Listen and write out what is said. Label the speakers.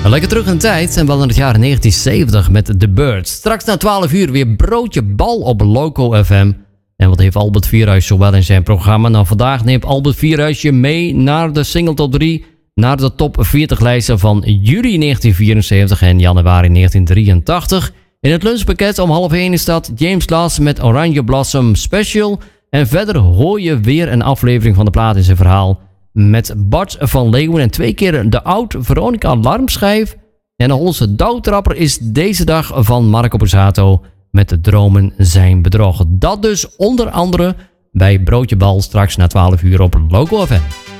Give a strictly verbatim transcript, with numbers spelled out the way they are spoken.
Speaker 1: Lekker terug in de tijd en wel in het jaar negentien zeventig met The Birds. Straks na twaalf uur weer broodje bal op Loco F M. En wat heeft Albert Vierhuis zowel in zijn programma? Nou, vandaag neemt Albert Vierhuis je mee naar de single top drie, naar de top veertig lijsten van juli negentien vierenzeventig en januari negentien drieëntachtig. In het lunchpakket om half één is dat James Last met Oranje Blossom Special. En verder hoor je weer een aflevering van de plaat in zijn verhaal met Bart van Leeuwen en twee keer de oud Veronica Alarmschijf. En de Hollandse douwtrapper is deze dag van Marco Borsato met de dromen zijn bedrog. Dat dus onder andere bij Broodje Bal straks na twaalf uur op Loco F M.